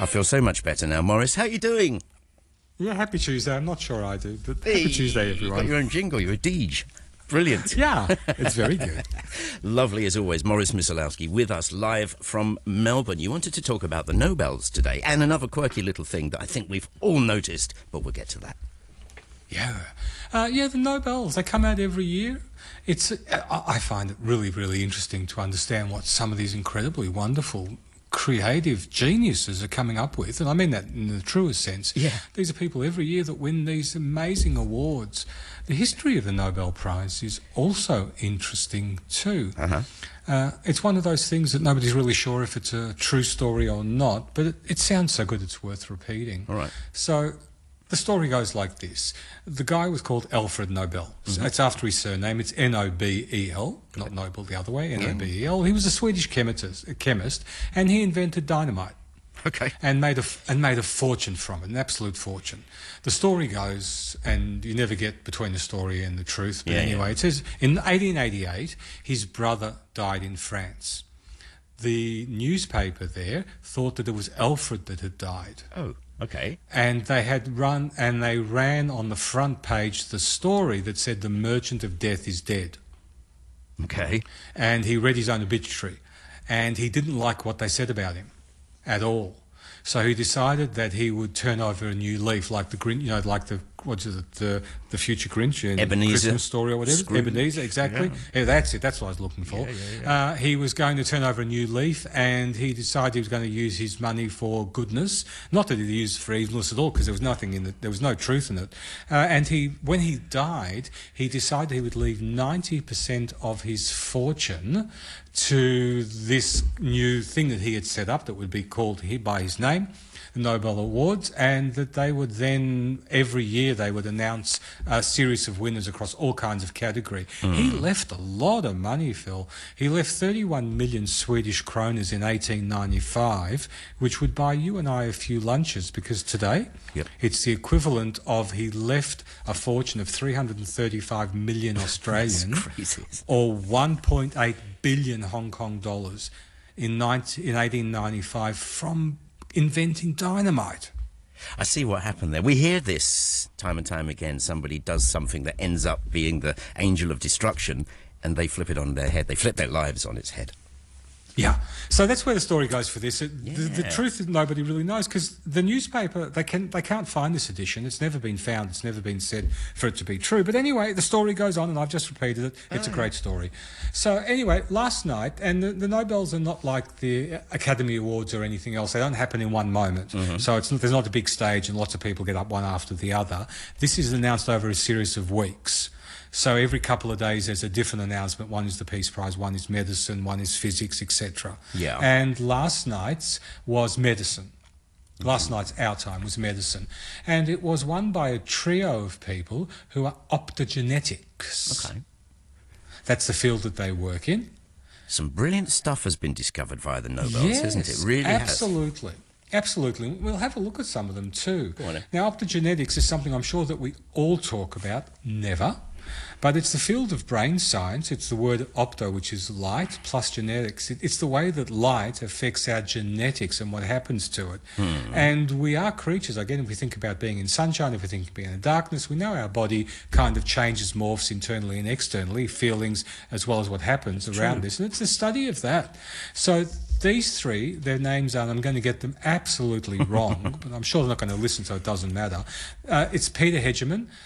I feel so much better now. Morris, how are you doing? Yeah, happy Tuesday. I'm not sure I do, but happy Tuesday, everyone. You've got your own jingle. You're a Deej. Brilliant. Yeah, it's very good. Lovely as always. Morris Misalowski with us live from Melbourne. You wanted to talk about the Nobels today and another quirky little thing that I think we've all noticed, but we'll get to that. Yeah. The Nobels, they come out every year. I find it really, really interesting to understand what some of these incredibly wonderful creative geniuses are coming up with, and I mean that in the truest sense. Yeah. These are people every year that win these amazing awards. The history of the Nobel Prize is also interesting too. It's one of those things that nobody's really sure if it's a true story or not, but it sounds so good it's worth repeating. All right. So the story goes like this. The guy was called Alfred Nobel. So it's after his surname. It's Nobel, not Nobel the other way, Nobel. He was a Swedish chemist, and he invented dynamite. Okay. And made a fortune from it, an absolute fortune. The story goes, and you never get between the story and the truth, but anyway, it says in 1888, his brother died in France. The newspaper there thought that it was Alfred that had died. Oh, okay. And they ran on the front page the story that said the merchant of death is dead. Okay. And he read his own obituary, and he didn't like what they said about him at all. So he decided that he would turn over a new leaf, like the Grinch, like the future Grinch in Ebenezer Christmas Story or whatever. Scrooge. Ebenezer, exactly. Yeah, that's it. That's what I was looking for. He was going to turn over a new leaf, and he decided he was going to use his money for goodness. Not that he used it for evilness at all, because there was nothing in it. There was no truth in it. And when he died, he decided he would leave 90% of his fortune to this new thing that he had set up that would be called by his name, the Nobel Awards, and that they would then, every year, they would announce a series of winners across all kinds of category. He left a lot of money, Phil. He left 31 million Swedish kroners in 1895, which would buy you and I a few lunches, because today it's the equivalent of he left a fortune of 335 million Australian, That's crazy. or 1.8 billion Hong Kong dollars in 1895 from inventing dynamite. I see what happened there. We hear this time and time again. Somebody does something that ends up being the angel of destruction, and they flip it on their head. They flip their lives on its head. Yeah. So that's where the story goes for this. The truth is nobody really knows, because the newspaper, they can't find this edition. It's never been found. It's never been said for it to be true. But anyway, the story goes on, and I've just repeated it. It's a great story. So anyway, last night, and the Nobels are not like the Academy Awards or anything else. They don't happen in one moment. So there's not a big stage and lots of people get up one after the other. This is announced over a series of weeks. So every couple of days there's a different announcement. One is the Peace Prize, one is medicine, one is physics, etc. Yeah. And last night's was medicine. Last night's, our time, was medicine. And it was won by a trio of people who are optogenetics. Okay. That's the field that they work in. Some brilliant stuff has been discovered via the Nobels, hasn't it? Really absolutely. Absolutely. We'll have a look at some of them too. Go on then. Now, optogenetics is something I'm sure that we all talk about, never. But it's the field of brain science. It's the word opto, which is light, plus genetics. It's the way that light affects our genetics and what happens to it. And we are creatures, again, if we think about being in sunshine, if we think about being in darkness, we know our body kind of changes, morphs internally and externally, feelings as well as what happens around this. And it's the study of that. So these three, their names are, and I'm going to get them absolutely wrong, but I'm sure they're not going to listen, so it doesn't matter. It's Peter Hegeman,